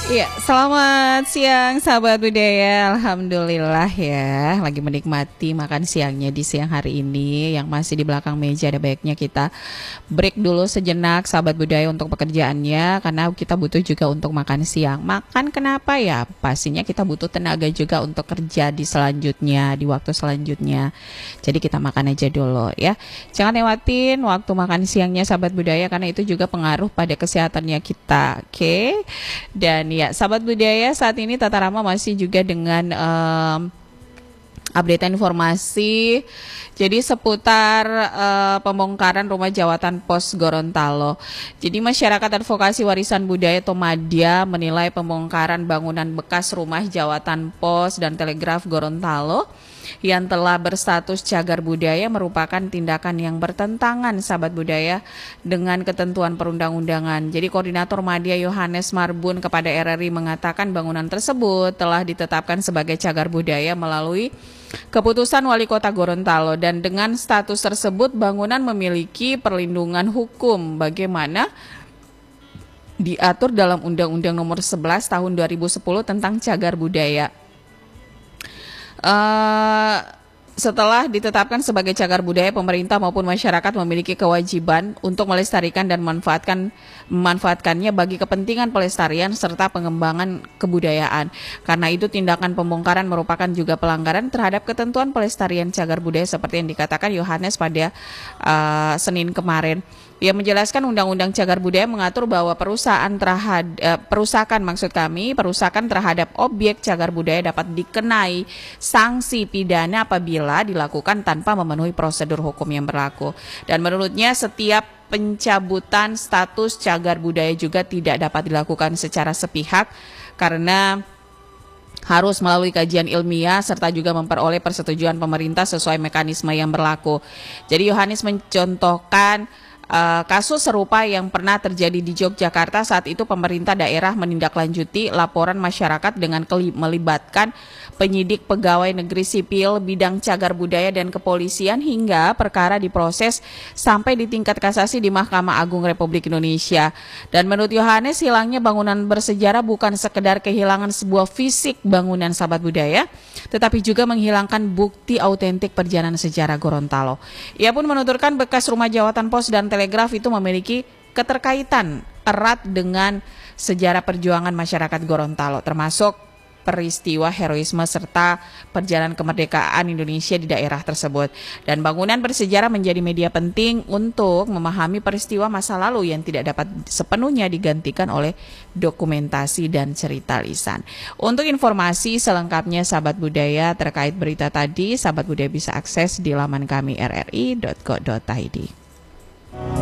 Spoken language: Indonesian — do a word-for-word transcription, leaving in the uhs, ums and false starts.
Iya, selamat siang sahabat budaya. Alhamdulillah ya, lagi menikmati makan siangnya di siang hari ini. Yang masih di belakang meja ada baiknya kita break dulu sejenak sahabat budaya untuk pekerjaannya, karena kita butuh juga untuk makan siang. Makan kenapa ya? Pastinya kita butuh tenaga juga untuk kerja di selanjutnya, di waktu selanjutnya. Jadi kita makan aja dulu ya. Jangan lewatin waktu makan siangnya sahabat budaya, karena itu juga pengaruh pada kesehatannya kita. Oke. Okay? Dan ya, sahabat budaya, saat ini Tata Rama masih juga dengan um, update informasi jadi seputar uh, pembongkaran rumah jawatan pos Gorontalo. Jadi masyarakat advokasi warisan budaya Tomadya menilai pembongkaran bangunan bekas rumah jawatan pos dan telegraf Gorontalo yang telah berstatus cagar budaya merupakan tindakan yang bertentangan sahabat budaya dengan ketentuan perundang-undangan. Jadi Koordinator Madya Yohanes Marbun kepada R R I mengatakan bangunan tersebut telah ditetapkan sebagai cagar budaya melalui keputusan Wali Kota Gorontalo, dan dengan status tersebut bangunan memiliki perlindungan hukum bagaimana diatur dalam Undang-Undang Nomor sebelas Tahun dua ribu sepuluh tentang cagar budaya. Uh, setelah ditetapkan sebagai cagar budaya, pemerintah maupun masyarakat memiliki kewajiban untuk melestarikan dan memanfaatkan memanfaatkannya bagi kepentingan pelestarian serta pengembangan kebudayaan. Karena itu tindakan pembongkaran merupakan juga pelanggaran terhadap ketentuan pelestarian cagar budaya seperti yang dikatakan Yohanes pada uh, Senin kemarin. Ia menjelaskan Undang-Undang Cagar Budaya mengatur bahwa perusahaan terhadap eh, perusakan maksud kami perusakan terhadap objek cagar budaya dapat dikenai sanksi pidana apabila dilakukan tanpa memenuhi prosedur hukum yang berlaku. Dan menurutnya setiap pencabutan status cagar budaya juga tidak dapat dilakukan secara sepihak karena harus melalui kajian ilmiah serta juga memperoleh persetujuan pemerintah sesuai mekanisme yang berlaku. Jadi Yohanes mencontohkan Uh, kasus serupa yang pernah terjadi di Yogyakarta. Saat itu pemerintah daerah menindaklanjuti laporan masyarakat dengan melibatkan penyidik pegawai negeri sipil bidang cagar budaya dan kepolisian hingga perkara diproses sampai di tingkat kasasi di Mahkamah Agung Republik Indonesia. Dan menurut Yohanes, hilangnya bangunan bersejarah bukan sekedar kehilangan sebuah fisik bangunan sahabat budaya, tetapi juga menghilangkan bukti autentik perjalanan sejarah Gorontalo. Ia pun menuturkan bekas rumah jawatan pos dan telegraf itu memiliki keterkaitan erat dengan sejarah perjuangan masyarakat Gorontalo, termasuk peristiwa heroisme serta perjalanan kemerdekaan Indonesia di daerah tersebut. Dan bangunan bersejarah menjadi media penting untuk memahami peristiwa masa lalu yang tidak dapat sepenuhnya digantikan oleh dokumentasi dan cerita lisan. Untuk informasi selengkapnya sahabat budaya terkait berita tadi, sahabat budaya bisa akses di laman kami r r i dot co dot i d.